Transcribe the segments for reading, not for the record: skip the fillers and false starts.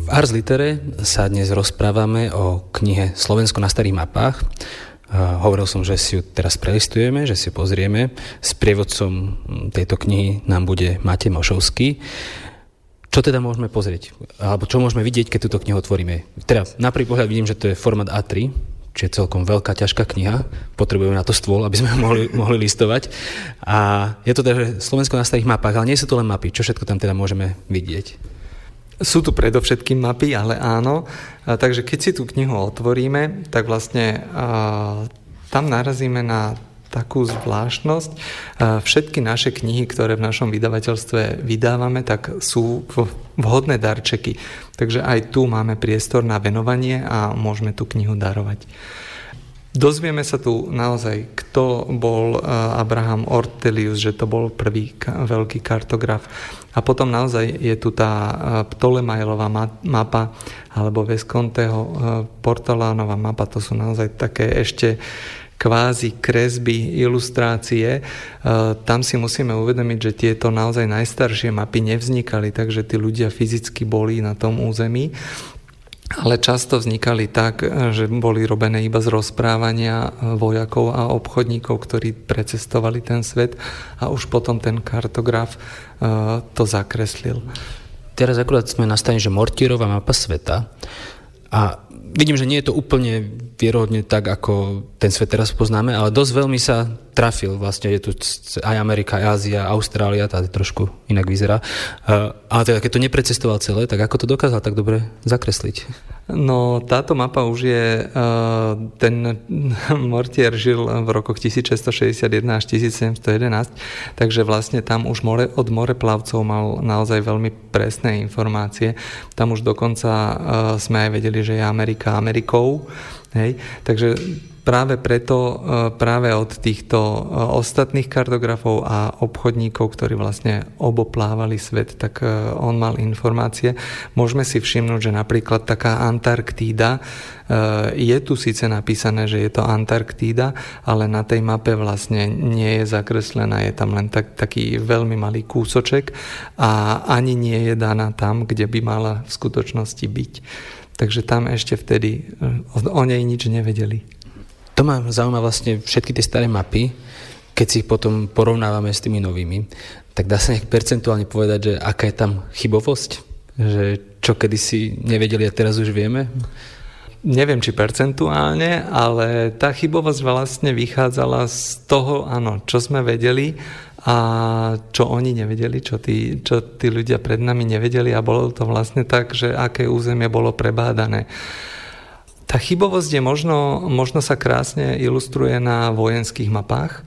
V Ars Litere sa dnes rozprávame o knihe Slovensko na starých mapách. Hovoril som, že si ju teraz prelistujeme, že si ju pozrieme. Sprievodcom tejto knihy nám bude Matej Mošovský. Čo teda môžeme pozrieť? Alebo čo môžeme vidieť, keď túto knihu otvoríme? Teda na prvý pohľad vidím, že to je formát A3, čiže celkom veľká, ťažká kniha. Potrebujeme na to stôl, aby sme mohli listovať. A je to teda, že Slovensko na starých mapách, ale nie sú to len mapy. Čo všetko tam teda môžeme vidieť? Sú tu predovšetkým mapy, ale áno. Takže keď si tú knihu otvoríme, tak vlastne tam narazíme na takú zvláštnosť. Všetky naše knihy, ktoré v našom vydavateľstve vydávame, tak sú vhodné darčeky. Takže aj tu máme priestor na venovanie a môžeme tú knihu darovať. Dozvieme sa tu naozaj, kto bol Abraham Ortelius, že to bol prvý veľký kartograf. A potom naozaj je tu tá Ptolemailová mapa alebo Viscontiho Portolanova mapa. To sú naozaj také ešte kvázi kresby, ilustrácie. Tam si musíme uvedomiť, že tieto naozaj najstaršie mapy nevznikali, takže tí ľudia fyzicky boli na tom území. Ale často vznikali tak, že boli robené iba z rozprávania vojakov a obchodníkov, ktorí precestovali ten svet a už potom ten kartograf to zakreslil. Teraz akurát sme nastavení, že Mortierová mapa sveta a vidím, že nie je to úplne vierohodne tak, ako ten svet teraz poznáme, ale dosť veľmi sa trafil. Vlastne je tu aj Amerika, aj Ázia, Austrália, tá trošku inak vyzerá. Ale teda, keď to neprecestoval celé, tak ako to dokázal tak dobre zakresliť? No, táto mapa už je... Ten Mortier žil v rokoch 1661 až 1711, takže vlastne tam už od moreplavcov mal naozaj veľmi presné informácie. Tam už dokonca sme aj vedeli, že je Amerika Amerikou. Hej? Takže práve preto, práve od týchto ostatných kartografov a obchodníkov, ktorí vlastne oboplávali svet, tak on mal informácie. Môžeme si všimnúť, že napríklad taká Antarktída, je tu síce napísané, že je to Antarktída, ale na tej mape vlastne nie je zakreslená, je tam len taký veľmi malý kúsoček a ani nie je daná tam, kde by mala v skutočnosti byť. Takže tam ešte vtedy o nej nič nevedeli. To ma zaujíma vlastne všetky tie staré mapy, keď si ich potom porovnávame s tými novými, tak dá sa nejak percentuálne povedať, že aká je tam chybovosť? Že čo kedysi nevedeli a teraz už vieme? Neviem, či percentuálne, ale tá chybovosť vlastne vychádzala z toho, áno, čo sme vedeli a čo oni nevedeli, čo tí ľudia pred nami nevedeli a bolo to vlastne tak, že aké územie bolo prebádané. Tá chybovosť je možno sa krásne ilustruje na vojenských mapách.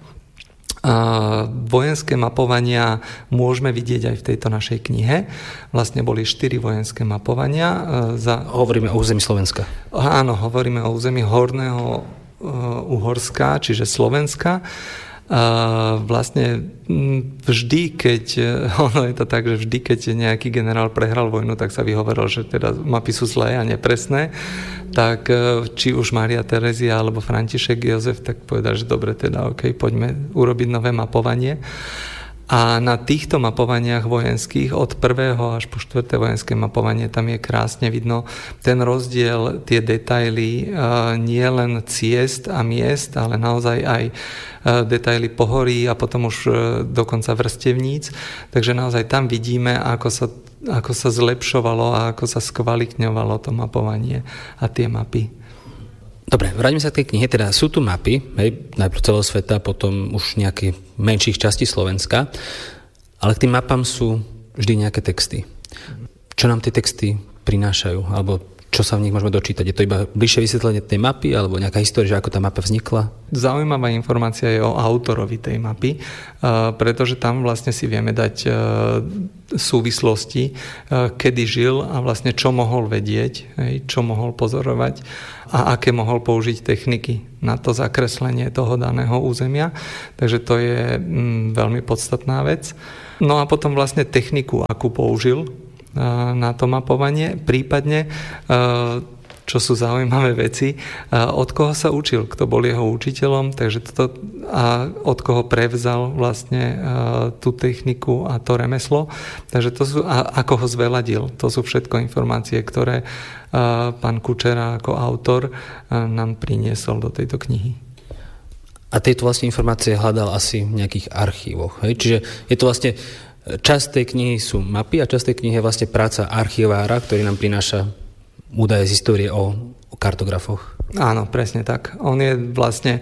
Vojenské mapovania môžeme vidieť aj v tejto našej knihe. Vlastne boli 4 vojenské mapovania. Hovoríme o území Slovenska. Áno, hovoríme o území Horného Uhorska, čiže Slovenska. Vlastne vždy, keď ono je to tak, že vždy, keď nejaký generál prehral vojnu, tak sa vyhovorilo, že teda mapy sú zlé a nepresné, tak či už Mária Terezia alebo František Jozef, tak povedal, že dobre, teda OK, poďme urobiť nové mapovanie. A na týchto mapovaniach vojenských od 1. až po 4. vojenské mapovanie tam je krásne vidno ten rozdiel, tie detaily nie len ciest a miest, ale naozaj aj detaily pohorí a potom už dokonca vrstevníc. Takže naozaj tam vidíme, ako sa zlepšovalo a ako sa skvalitňovalo to mapovanie a tie mapy. Dobre, vráťme sa k tej knihe, teda sú tu mapy, najprv celého sveta, potom už nejaké menších častí Slovenska, ale k tým mapám sú vždy nejaké texty. Čo nám tie texty prinášajú, alebo čo sa v nich môžeme dočítať? Je to iba bližšie vysvetlenie tej mapy, alebo nejaká história, že ako tá mapa vznikla? Zaujímavá informácia je o autorovi tej mapy, pretože tam vlastne si vieme dať súvislosti, kedy žil a vlastne čo mohol vedieť, čo mohol pozorovať a aké mohol použiť techniky na to zakreslenie toho daného územia. Takže to je veľmi podstatná vec. No a potom vlastne techniku, akú použil na to mapovanie, prípadne čo sú zaujímavé veci. Od koho sa učil, kto bol jeho učiteľom, takže toto, a od koho prevzal vlastne tú techniku a to remeslo. Takže to sú, a ako ho zveladil. To sú všetko informácie, ktoré pán Kučera ako autor nám priniesol do tejto knihy. A tieto vlastne informácie hľadal asi v nejakých archívoch. Hej? Čiže je to vlastne časť tej knihy sú mapy a časť tej knihy je vlastne práca archivára, ktorý nám prináša údaje z histórie o kartografoch. Áno, presne tak. On je vlastne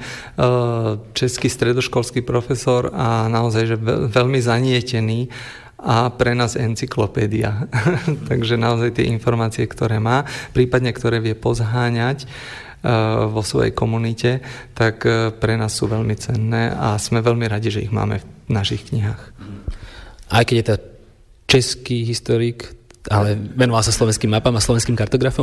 český stredoškolský profesor a naozaj že veľmi zanietený a pre nás encyklopédia. Takže naozaj tie informácie, ktoré má, prípadne ktoré vie pozháňať vo svojej komunite, tak pre nás sú veľmi cenné a sme veľmi radi, že ich máme v našich knihách. Aj keď je to český historik, ale venoval sa slovenským mapám a slovenským kartografom?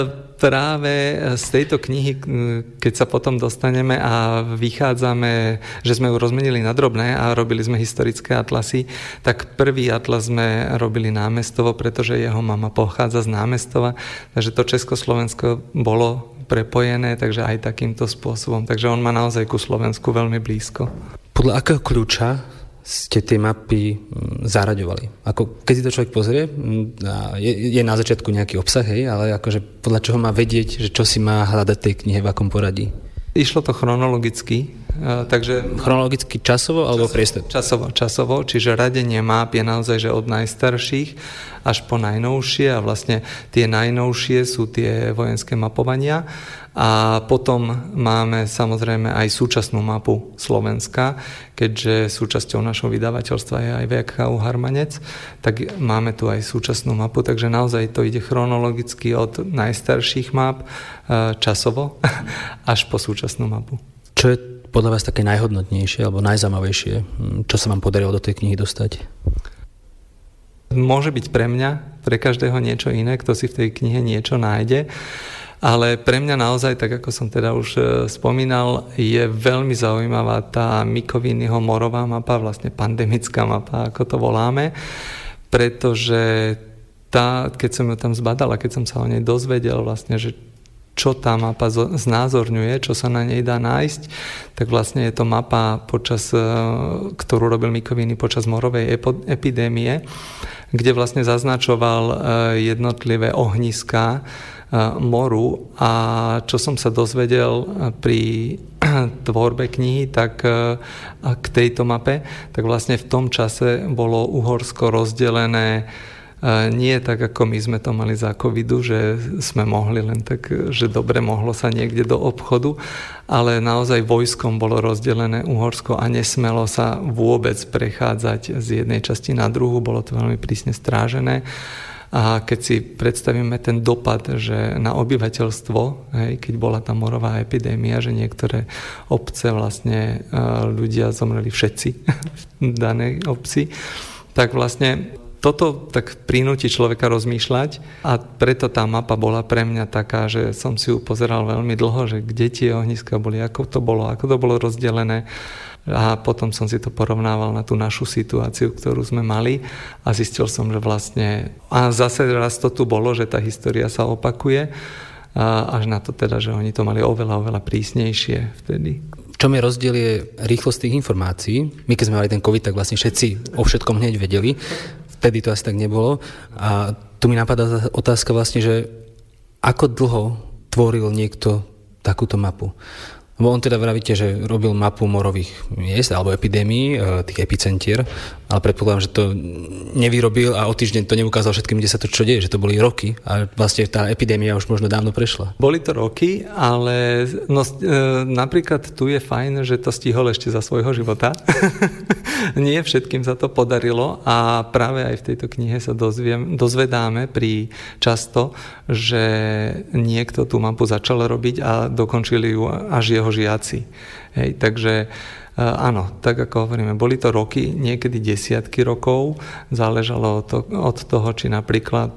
Práve z tejto knihy, keď sa potom dostaneme a vychádzame, že sme ju rozmenili na drobné a robili sme historické atlasy, tak prvý atlas sme robili Námestovo, pretože jeho mama pochádza z Námestova, takže to Československo bolo prepojené, takže aj takýmto spôsobom. Takže on má naozaj ku Slovensku veľmi blízko. Podľa akého kľúča ste tie mapy zaraďovali? Keď si to človek pozrie, je na začiatku nejaký obsah, hej, ale akože podľa čoho má vedieť, že čo si má hľadať tej knihe, v akom poradí? Išlo to chronologicky, takže... Chronologicky časovo alebo priestor? Časovo, čiže radenie map je naozaj, že od najstarších až po najnovšie a vlastne tie najnovšie sú tie vojenské mapovania a potom máme samozrejme aj súčasnú mapu Slovenska, keďže súčasťou našho vydavateľstva je aj VKU Harmanec, tak máme tu aj súčasnú mapu, takže naozaj to ide chronologicky od najstarších map časovo až po súčasnú mapu. Čo je podľa vás také najhodnotnejšie alebo najzaujímavejšie, čo sa vám podarilo do tej knihy dostať? Môže byť pre mňa, pre každého niečo iné, kto si v tej knihe niečo nájde, ale pre mňa naozaj, tak ako som teda už spomínal, je veľmi zaujímavá tá Mikovínyho morová mapa, vlastne pandemická mapa, ako to voláme, pretože keď som ju tam zbadal a keď som sa o nej dozvedel vlastne, že čo tá mapa znázorňuje, čo sa na nej dá nájsť, tak vlastne je to mapa, ktorú robil Mikovíny počas morovej epidémie, kde vlastne zaznačoval jednotlivé ohniská moru a čo som sa dozvedel pri tvorbe knihy, tak k tejto mape, tak vlastne v tom čase bolo Uhorsko rozdelené nie tak, ako my sme to mali za covidu, že sme mohli len tak, že dobre mohlo sa niekde do obchodu, ale naozaj vojskom bolo rozdelené Uhorsko a nesmelo sa vôbec prechádzať z jednej časti na druhú, bolo to veľmi prísne strážené. A keď si predstavíme ten dopad, že na obyvateľstvo, keď bola tá morová epidémia, že niektoré obce vlastne ľudia zomreli všetci v danej obci, tak vlastne toto tak prinúti človeka rozmýšľať a preto tá mapa bola pre mňa taká, že som si ju pozeral veľmi dlho, že kde tie ohniska boli, ako to bolo rozdelené a potom som si to porovnával na tú našu situáciu, ktorú sme mali a zistil som, že vlastne a zase raz to tu bolo, že tá história sa opakuje až na to teda, že oni to mali oveľa prísnejšie vtedy. V čom je rozdiel je rýchlosť tých informácií. My keď sme mali ten COVID, tak vlastne všetci o všetkom hneď vedeli. Vtedy to asi tak nebolo. A tu mi napadá otázka vlastne, že ako dlho tvoril niekto takúto mapu? Lebo on teda vravíte, že robil mapu morových miest alebo epidémií, tých epicentier, ale predpokladám, že to nevyrobil a o týždeň to neukázal všetkým, kde sa to čo deje, že to boli roky a vlastne tá epidémia už možno dávno prešla. Boli to roky, ale napríklad tu je fajn, že to stihol ešte za svojho života. Nie všetkým sa to podarilo a práve aj v tejto knihe sa dozvedáme často, že niekto tú mapu začal robiť a dokončili ju až jeho žiaci. Hej, takže áno, tak ako hovoríme, boli to roky, niekedy desiatky rokov, záležalo od toho, či napríklad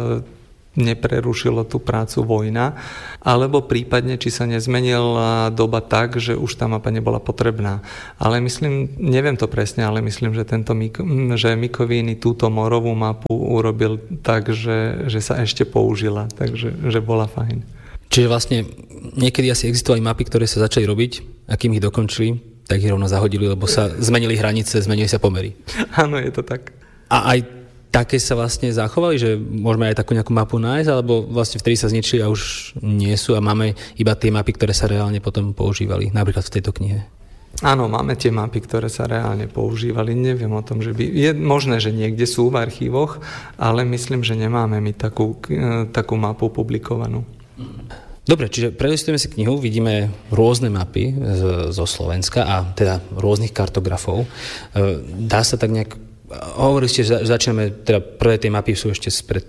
neprerušilo tú prácu vojna, alebo prípadne, či sa nezmenila doba tak, že už tá mapa nebola potrebná. Ale myslím, neviem to presne, ale myslím, že že Mikovíny túto morovú mapu urobil tak, že sa ešte použila, takže že bola fajn. Čiže vlastne niekedy asi existovali mapy, ktoré sa začali robiť a kým ich dokončili, tak ich rovno zahodili, lebo sa zmenili hranice, zmenili sa pomery. Áno, je to tak. A aj také sa vlastne zachovali, že môžeme aj takú nejakú mapu nájsť, alebo vlastne vtedy sa zničili a už nie sú a máme iba tie mapy, ktoré sa reálne potom používali, napríklad v tejto knihe. Áno, máme tie mapy, ktoré sa reálne používali. Neviem o tom, že by... Je možné, že niekde sú v archívoch, ale myslím, že nemáme my takú mapu publikovanú. Dobre, čiže prelistujeme si knihu, vidíme rôzne mapy zo Slovenska a teda rôznych kartografov. Dá sa tak nejak... Hovorili ste, že začíname, teda prvé tie mapy sú ešte spred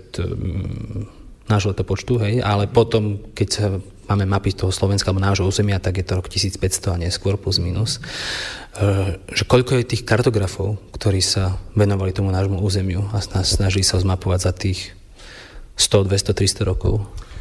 nášho letopočtu, hej, ale potom, keď sa máme mapy toho Slovenska alebo nášho územia, tak je to rok 1500 a neskôr plus minus. Že koľko je tých kartografov, ktorí sa venovali tomu nášmu územiu a snažili sa zmapovať za tých 100, 200, 300 rokov?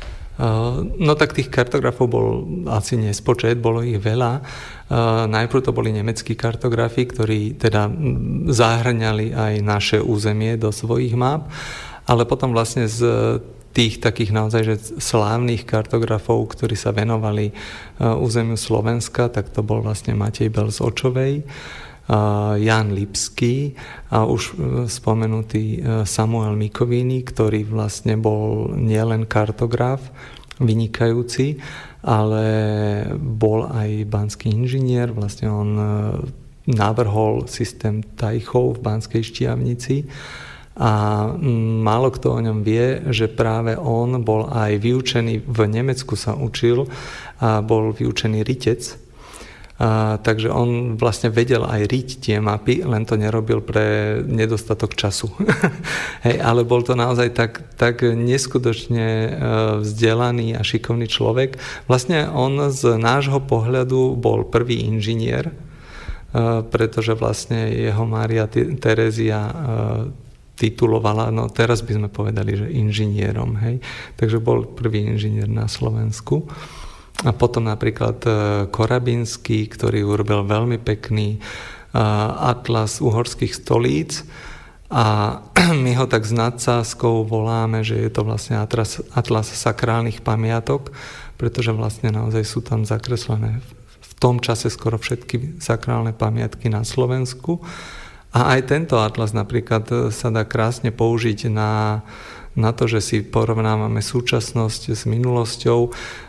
No tak tých kartografov bol asi nespočet, bolo ich veľa. Najprv to boli nemeckí kartografi, ktorí teda zahŕňali aj naše územie do svojich map, ale potom vlastne z tých takých naozaj že slávnych kartografov, ktorí sa venovali územiu Slovenska, tak to bol vlastne Matej Bel z Očovej, Jan Lipský a už spomenutý Samuel Mikovíny, ktorý vlastne bol nielen kartograf vynikajúci, ale bol aj banský inžinier. Vlastne on navrhol systém tajchov v Banskej Štiavnici a málo kto o ňom vie, že práve on bol aj vyučený, v Nemecku sa učil a bol vyučený rytec. Takže on vlastne vedel aj riť tie mapy, len to nerobil pre nedostatok času. Hej, ale bol to naozaj tak neskutočne vzdelaný a šikovný človek. Vlastne on z nášho pohľadu bol prvý inžinier, pretože vlastne jeho Mária Terézia titulovala, no teraz by sme povedali, že inžinierom. Hej. Takže bol prvý inžinier na Slovensku. A potom napríklad Korabinský, ktorý urobil veľmi pekný atlas uhorských stolíc a my ho tak s nadsázkou voláme, že je to vlastne atlas sakrálnych pamiatok, pretože vlastne naozaj sú tam zakreslené v tom čase skoro všetky sakrálne pamiatky na Slovensku. A aj tento atlas napríklad sa dá krásne použiť na to, že si porovnávame súčasnosť s minulosťou,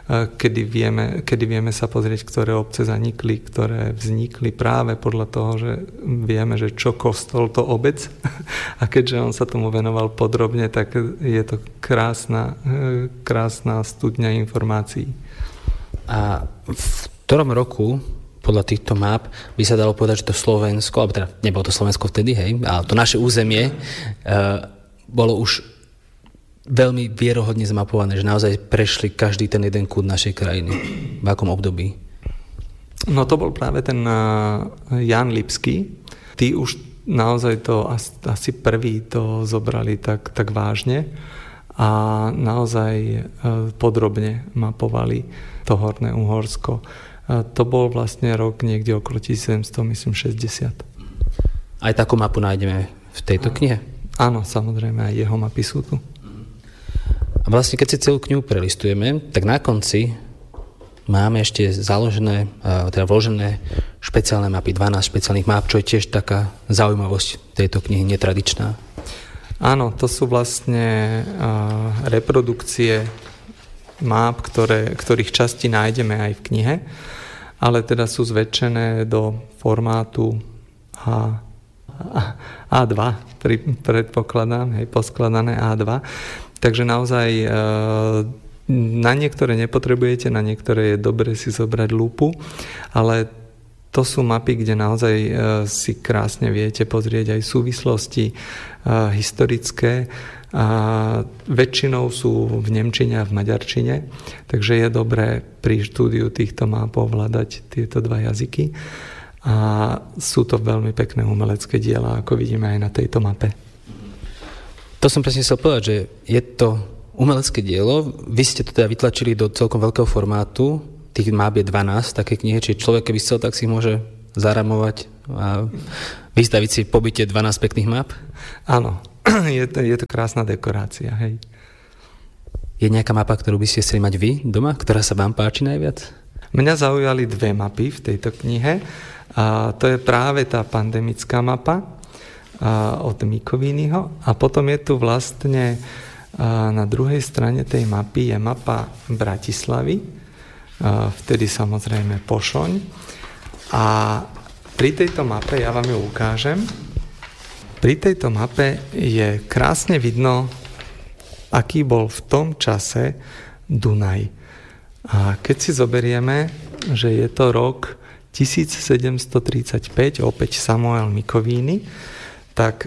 kedy vieme sa pozrieť, ktoré obce zanikli, ktoré vznikli práve podľa toho, že vieme, že čo kostol, to obec. A keďže on sa tomu venoval podrobne, tak je to krásna studňa informácií. A v ktorom roku podľa týchto map by sa dalo povedať, že to Slovensko, alebo teda nebolo to Slovensko vtedy, hej, ale to naše územie bolo už veľmi vierohodne zmapované, že naozaj prešli každý ten jeden kút našej krajiny. V akom období? No to bol práve ten Jan Lipský. Tí už naozaj to asi prvý to zobrali tak vážne a naozaj podrobne mapovali to Horné Uhorsko. To bol vlastne rok niekde okolo 1760. Aj takú mapu nájdeme v tejto knihe? Áno, samozrejme, aj jeho mapy sú tu. A vlastne, keď si celú knihu prelistujeme, tak na konci máme ešte založené, teda vložené špeciálne mapy, 12 špeciálnych map, čo je tiež taká zaujímavosť tejto knihy, netradičná. Áno, to sú vlastne reprodukcie map, ktorých časti nájdeme aj v knihe, ale teda sú zväčšené do formátu A2, predpokladám, poskladané A2. Takže naozaj na niektoré nepotrebujete, na niektoré je dobre si zobrať lupu, ale to sú mapy, kde naozaj si krásne viete pozrieť aj súvislosti historické. A väčšinou sú v nemčine a v maďarčine, takže je dobré pri štúdiu týchto map ovládať tieto dva jazyky. A sú to veľmi pekné umelecké diela, ako vidíme aj na tejto mape. To som presne chcel povedať, že je to umelecké dielo. Vy ste to teda vytlačili do celkom veľkého formátu. Tých map je 12 také knihy, čiže človek, keby chcel, tak si môže zaramovať a vystaviť si pobytie 12 pekných map. Áno, je to krásna dekorácia, hej. Je nejaká mapa, ktorú by ste chceli mať vy doma, ktorá sa vám páči najviac? Mňa zaujali dve mapy v tejto knihe. A to je práve tá pandemická mapa od Micoviniho. A potom je tu vlastne na druhej strane tej mapy je mapa Bratislavy. Vtedy samozrejme Pošoň. A pri tejto mape, ja vám ju ukážem, pri tejto mape je krásne vidno, aký bol v tom čase Dunaj. A keď si zoberieme, že je to rok 1735, opäť Samuel Micovini, tak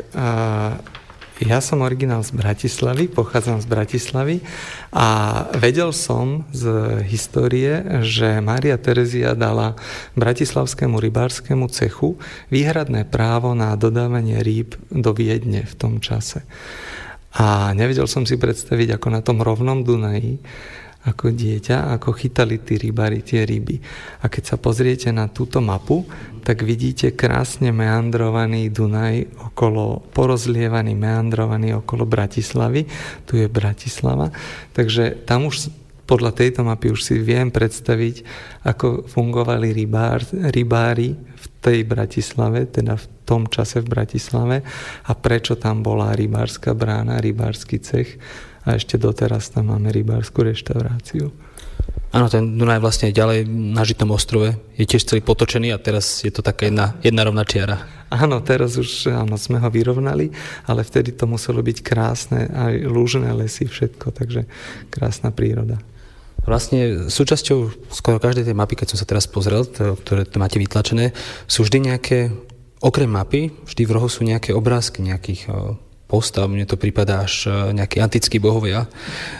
ja som originál z Bratislavy, pochádzam z Bratislavy a vedel som z histórie, že Mária Terezia dala bratislavskému rybárskému cechu výhradné právo na dodávanie rýb do Viedne v tom čase. A nevedel som si predstaviť, ako na tom rovnom Dunaji, ako dieťa, ako chytali tí rybári tie ryby. A keď sa pozriete na túto mapu, tak vidíte krásne meandrovaný Dunaj porozlievaný, meandrovaný okolo Bratislavy. Tu je Bratislava. Takže tam už podľa tejto mapy už si viem predstaviť, ako fungovali rybári v tej Bratislave, teda v tom čase v Bratislave a prečo tam bola rybárska brána, rybársky cech. A ešte doteraz tam máme rybárskú reštauráciu. Áno, ten Dunaj vlastne ďalej na Žitnom ostrove je tiež celý potočený a teraz je to taká jedna rovná čiara. Áno, teraz už sme ho vyrovnali, ale vtedy to muselo byť krásne, aj lúžne lesy, všetko, takže krásna príroda. Vlastne súčasťou skoro každej tej mapy, keď som sa teraz pozrel, ktoré to máte vytlačené, sú vždy nejaké, okrem mapy, vždy v rohu sú nejaké obrázky nejakých postav, mne to prípada až nejaký antický bohovia.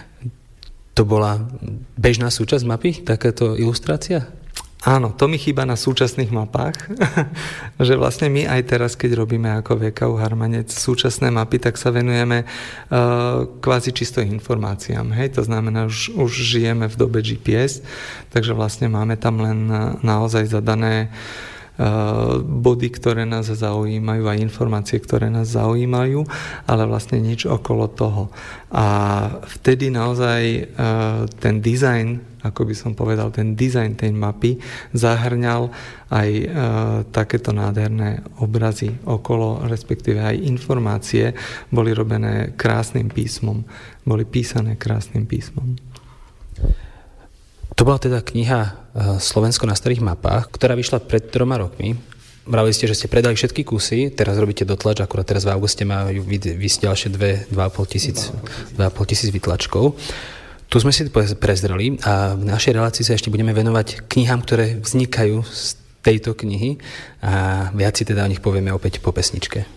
To bola bežná súčasť mapy, takáto ilustrácia? Áno, to mi chýba na súčasných mapách, že vlastne my aj teraz, keď robíme ako VKU Harmanec súčasné mapy, tak sa venujeme kvázi čisto informáciám. Hej? To znamená, už žijeme v dobe GPS, takže vlastne máme tam len naozaj zadané body, ktoré nás zaujímajú a informácie, ktoré nás zaujímajú, ale vlastne nič okolo toho. A vtedy naozaj ten dizajn, ako by som povedal, ten dizajn tej mapy zahrňal aj takéto nádherné obrazy okolo, respektíve aj informácie boli robené krásnym písmom, boli písané krásnym písmom. To bola teda kniha Slovensko na starých mapách, ktorá vyšla pred 3 rokmi. Vravili ste, že ste predali všetky kusy, teraz robíte dotlač, akurát teraz v auguste majú vysť ďalšie 2,5 tisíc vytlačkov. Tu sme si prezreli a v našej relácii sa ešte budeme venovať knihám, ktoré vznikajú z tejto knihy a viac si teda o nich povieme opäť po pesničke.